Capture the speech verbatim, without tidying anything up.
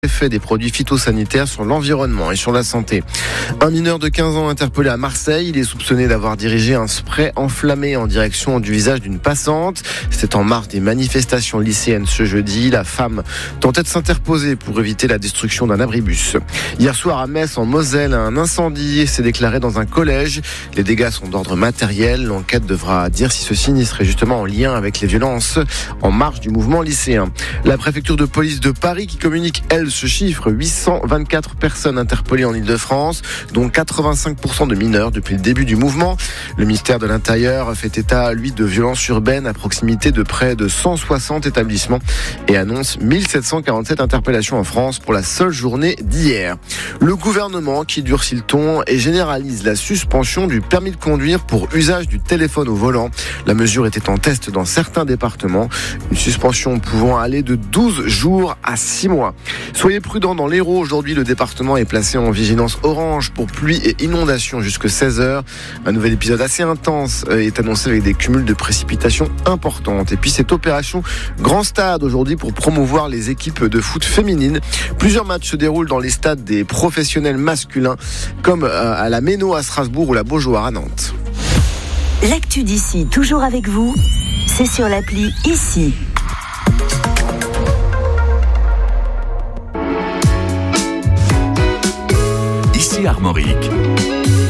Effet des produits phytosanitaires sur l'environnement et sur la santé. Un mineur de quinze ans interpellé à Marseille. Il est soupçonné d'avoir dirigé un spray enflammé en direction du visage d'une passante. C'était en marge des manifestations lycéennes ce jeudi. La femme tentait de s'interposer pour éviter la destruction d'un abribus. Hier soir à Metz, en Moselle, un incendie s'est déclaré dans un collège. Les dégâts sont d'ordre matériel. L'enquête devra dire si ce sinistre est justement en lien avec les violences en marge du mouvement lycéen. La préfecture de police de Paris qui communique, elle, ce chiffre, huit cent vingt-quatre personnes interpellées en Ile-de-France, dont quatre-vingt-cinq pour cent de mineurs depuis le début du mouvement. Le ministère de l'Intérieur fait état, lui, de violences urbaines à proximité de près de cent soixante établissements et annonce mille sept cent quarante-sept interpellations en France pour la seule journée d'hier. Le gouvernement qui durcit le ton et généralise la suspension du permis de conduire pour usage du téléphone au volant. La mesure était en test dans certains départements, une suspension pouvant aller de douze jours à six mois. Soyez prudents dans l'Hérault. Aujourd'hui, le département est placé en vigilance orange pour pluie et inondation jusqu'à seize heures. Un nouvel épisode assez intense est annoncé avec des cumuls de précipitations importantes. Et puis cette opération Grand Stade aujourd'hui pour promouvoir les équipes de foot féminines. Plusieurs matchs se déroulent dans les stades des professionnels masculins, comme à la Méno à Strasbourg ou la Beaujoire à Nantes. L'actu d'ici, toujours avec vous, c'est sur l'appli Ici. Ici Armorique.